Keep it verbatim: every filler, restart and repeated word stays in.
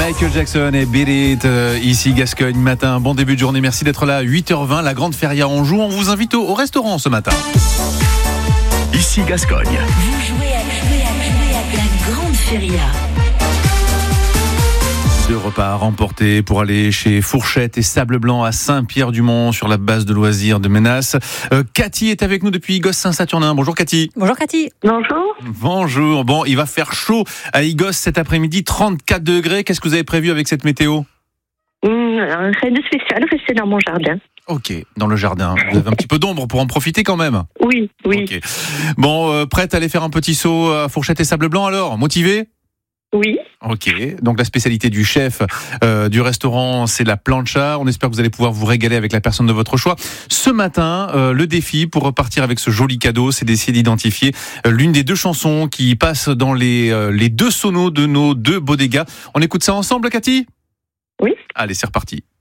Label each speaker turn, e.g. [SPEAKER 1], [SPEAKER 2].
[SPEAKER 1] Michael Jackson et Beat It, euh, ici Gascogne matin. Bon début de journée, merci d'être là. huit heures vingt, la Grande Feria en joue. On vous invite au, au restaurant ce matin.
[SPEAKER 2] Ici Gascogne.
[SPEAKER 3] Vous jouez à, jouer à, jouer à la Grande Feria.
[SPEAKER 1] Deux repas à remporter pour aller chez Fourchette et Sable Blanc à Saint-Pierre-du-Mont sur la base de loisirs de Ménas. Euh, Cathy est avec nous depuis Igos Saint-Saturnin. Bonjour Cathy.
[SPEAKER 4] Bonjour Cathy.
[SPEAKER 5] Bonjour.
[SPEAKER 1] Bonjour. Bon, il va faire chaud à Igos cet après-midi, trente-quatre degrés. Qu'est-ce que vous avez prévu avec cette météo ?
[SPEAKER 5] Mmh, rien de spécial, rester dans mon jardin.
[SPEAKER 1] Ok, dans le jardin. Vous avez un petit peu d'ombre pour en profiter quand même.
[SPEAKER 5] Oui, oui.
[SPEAKER 1] Okay. Bon, euh, prête à aller faire un petit saut à Fourchette et Sable Blanc alors ? Motivée ?
[SPEAKER 5] Oui.
[SPEAKER 1] Ok, donc la spécialité du chef euh, du restaurant, c'est la plancha. On espère que vous allez pouvoir vous régaler avec la personne de votre choix. Ce matin, euh, le défi pour repartir avec ce joli cadeau, c'est d'essayer d'identifier euh, l'une des deux chansons qui passent dans les, euh, les deux sonos de nos deux bodegas. On écoute ça ensemble, Cathy ?
[SPEAKER 5] Oui.
[SPEAKER 1] Allez, c'est reparti.